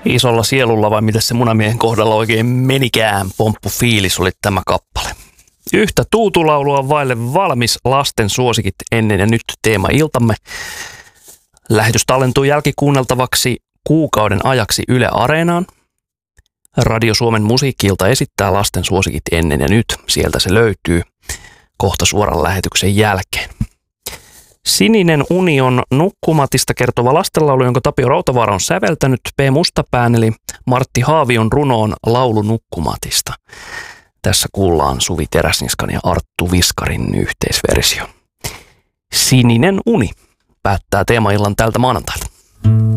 Isolla sielulla vai miten se munamiehen kohdalla oikein menikään, pomppufiilis oli tämä kappale. Yhtä tuutulaulua vaille valmis lasten suosikit ennen ja nyt teema-iltamme. Lähetys tallentuu jälkikuunneltavaksi kuukauden ajaksi Yle Areenaan. Radio Suomen musiikki-ilta esittää lasten suosikit ennen ja nyt. Sieltä se löytyy kohta suoran lähetyksen jälkeen. Sininen uni on Nukkumatista kertova lastenlaulu, jonka Tapio Rautavaara on säveltänyt. P. Mustapään eli Martti Haavion runoon Laulu Nukkumatista. Tässä kuullaan Suvi Teräsniskan ja Arttu Viskarin yhteisversio. Sininen uni päättää teema-illan tältä maanantailta.